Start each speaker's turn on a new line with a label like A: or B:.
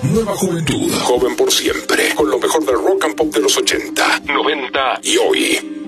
A: Nueva juventud, joven por siempre, con lo mejor del rock and pop de los 80, 90 y hoy.